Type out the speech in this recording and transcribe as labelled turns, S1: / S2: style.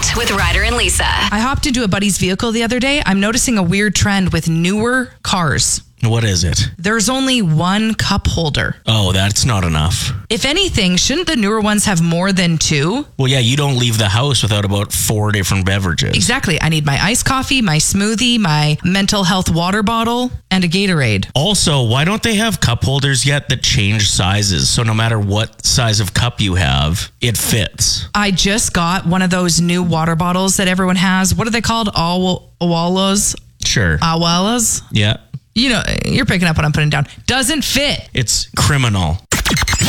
S1: with Ryder and Lisa.
S2: I hopped into a buddy's vehicle the other day. I'm noticing a weird trend with newer cars.
S3: What is it?
S2: There's only one cup holder.
S3: Oh, that's not enough.
S2: If anything, shouldn't the newer ones have more than two?
S3: Well, yeah, you don't leave the house without about 4 different beverages.
S2: Exactly. I need my iced coffee, my smoothie, my mental health water bottle, and a Gatorade.
S3: Also, why don't they have cup holders yet that change sizes? So no matter what size of cup you have, it fits.
S2: I just got one of those new water bottles that everyone has. What are they called? Awalas?
S3: Sure.
S2: Awalas?
S3: Yeah.
S2: You know, you're picking up what I'm putting down. Doesn't fit.
S3: It's criminal.